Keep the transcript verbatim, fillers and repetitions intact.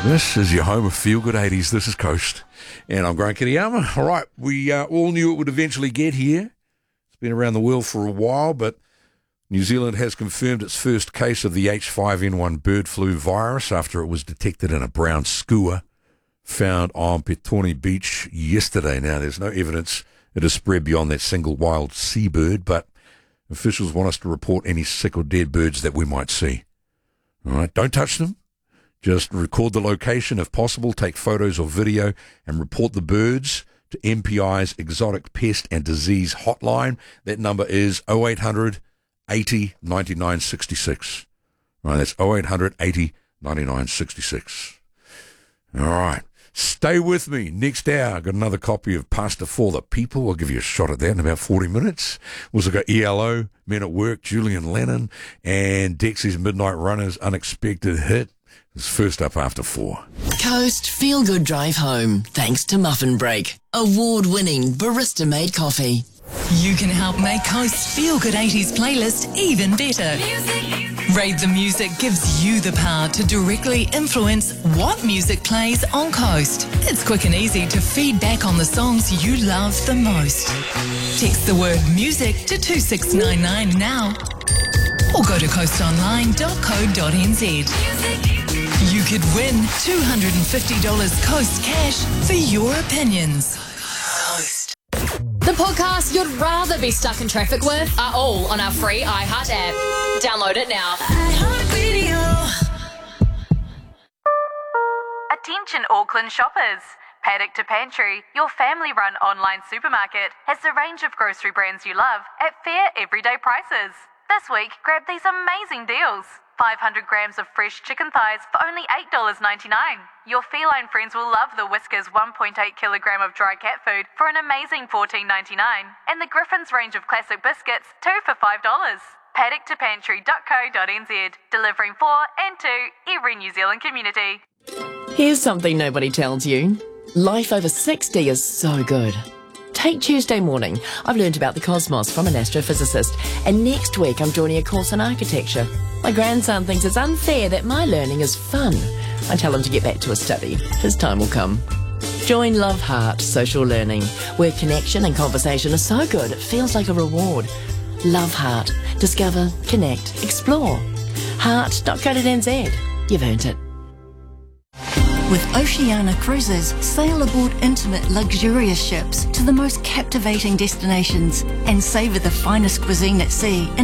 This is your home of Feel Good eighties. This is Coast. And I'm Grant Kiriyama. All right, we uh, all knew it would eventually get here. It's been around the world for a while, but New Zealand has confirmed its first case of the H five N one bird flu virus after it was detected in a brown skua found on Petone Beach yesterday. Now, there's no evidence it has spread beyond that single wild seabird, but officials want us to report any sick or dead birds that we might see. All right, don't touch them. Just record the location if possible, take photos or video, and report the birds to M P I's Exotic Pest and Disease Hotline. That number is oh eight hundred, eighty, ninety-nine sixty-six. Right, that's oh eight hundred, eighty, ninety-nine sixty-six. All right, stay with me. Next hour, I've got another copy of Pastor for the People. I'll give you a shot at that in about forty minutes. We've also got E L O, Men at Work, Julian Lennon, and Dexy's Midnight Runners' Unexpected Hit. It's first up after four. Coast Feel Good Drive Home, thanks to Muffin Break, award-winning barista-made coffee. You can help make Coast's Feel Good eighties playlist even better. Music. Rate the Music gives you the power to directly influence what music plays on Coast. It's quick and easy to feedback on the songs you love the most. Text the word music to two six nine nine now or go to coast online dot co dot n z. You could win two hundred fifty dollars Coast cash for your opinions. Coast. The podcasts you'd rather be stuck in traffic with are all on our free iHeart app. Download it now. Attention Auckland shoppers. Paddock to Pantry, your family-run online supermarket, has the range of grocery brands you love at fair everyday prices. This week, grab these amazing deals. five hundred grams of fresh chicken thighs for only eight dollars ninety-nine. Your feline friends will love the Whiskas one point eight kilogram of dry cat food for an amazing fourteen ninety-nine. And the Griffin's range of classic biscuits, two for five dollars. paddock to pantry dot co dot n z, delivering for and to every New Zealand community. Here's something nobody tells you. Life over sixty is so good. Take Tuesday morning. I've learned about the cosmos from an astrophysicist, and next week I'm joining a course on architecture. My grandson thinks it's unfair that my learning is fun. I tell him to get back to his study. His time will come. Join Love Heart Social Learning, where connection and conversation are so good it feels like a reward. Love Heart. Discover, connect, explore. heart dot co dot n z. You've earned it. With Oceania Cruises, sail aboard intimate, luxurious ships to the most captivating destinations and savour the finest cuisine at sea